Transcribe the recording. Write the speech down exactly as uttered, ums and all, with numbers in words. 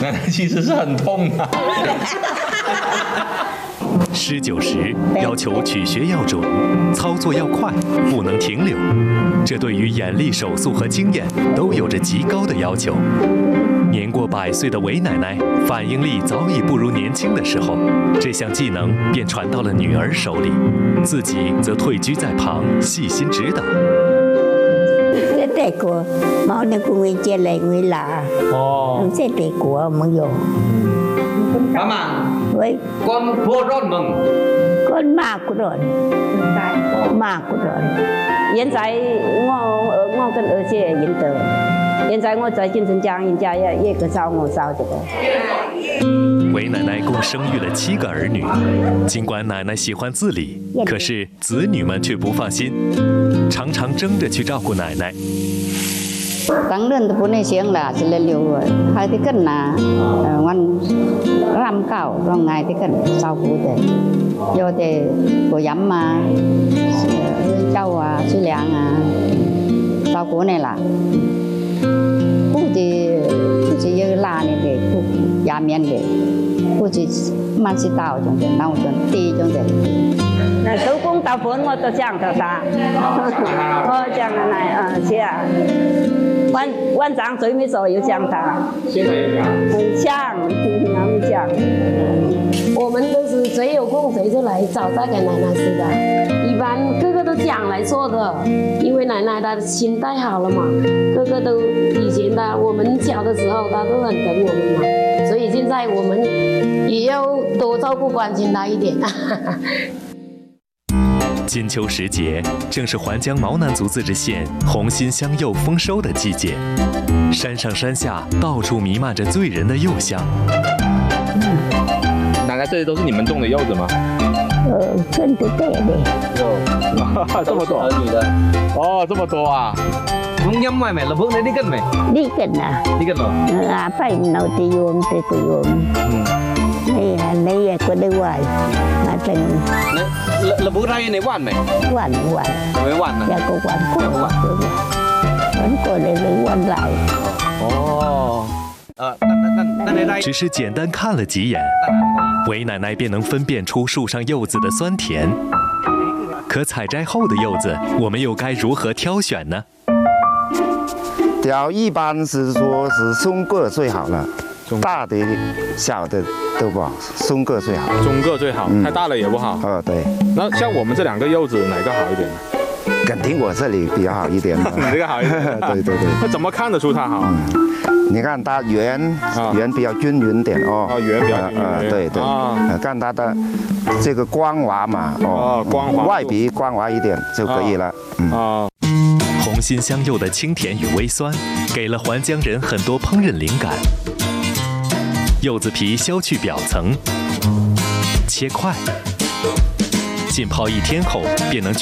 奶奶其实是很痛的。 施酒时要求取穴要准，操作要快，不能停留。这对于眼力、手速和经验都有着极高的要求。年过百岁的韦奶奶反应力早已不如年轻的时候，这项技能便传到了女儿手里，自己则退居在旁细心指导。 Tết của máu này của người trẻ lại người lạ. Ồ. Sẽ Tết của mọi người. Cảm ơn. Với con vua rôn mừng. Con ma của rồi. Ma của rồi. Hiện tại tôi ở tôi cần ở chế hiện tại. Hiện tại tôi在金城江人家也也个找我找这个。 韦奶奶共生育了七个儿女，尽管奶奶喜欢自理，可是子女们却不放心，常常争着去照顾奶奶。 Tăng lên từ bốn ngày sáng là chỉ lên liều rồi, hai cái cân là ngon làm cào, rồi ngày cái cân sau cú thế, do thế của giấm mà châu à, suy lượng à, sau cú này là cú thì cú chỉ như là này để cú giảm miễn để cú chỉ mang xí tàu trong thế, nấu trong tì trong thế. 那手工到分我都讲到啥，我讲的来啊，是啊，晚晚上最没做又讲他， 现在也讲， 讲，平平常没讲。 我们都是谁有空谁就来找大概奶奶吃的，一般个个都讲来做的，因为奶奶她的心太好了嘛，个个都以前的我们小的时候她都很疼我们嘛，所以现在我们也要多照顾关心她一点。 金秋时节，正是还江毛南族自治县红心香柚丰收的季节，山上山下到处弥漫着醉人的柚香。 奶奶，这些都是你们种的柚子吗？ 呃，真的对的。 有，这么多儿女的。哦，这么多啊！không nhắm ngoài mẹ là bước đến đi cần mẹ. Đi cần à? Đi cần rồi. À, phải nấu thì yum thì của yum. Này này có đây hoài. Mà thành. Là là bước ra này hoàn mẹ. Hoàn hoàn. Mới hoàn à? Dạ có hoàn có. Vẫn có đây lấy hoàn lại. 哦。呃，那那那那那。 只是简单看了几眼，韦奶奶便能分辨出树上柚子的酸甜。可采摘后的柚子，我们又该如何挑选呢？ 挑一般是说是中个最好了，大的、小的都不好，中个最好。 中个最好，嗯、太大了也不好。 呃，对。 那像我们这两个柚子，哪个好一点呢？ 肯定我这里比较好一点。 你这个好一点。 对对对。 那怎么看得出它好？嗯、 你看它圆，圆比较均匀点哦。 哦，圆比较均匀。 呃，对对。啊。看它的这个光滑嘛，哦，光滑，外皮光滑一点就可以了。嗯。 啊。 红心香柚的清甜与微酸，给了还江人很多烹饪灵感。柚子皮削去表层，切块，浸泡一天后便能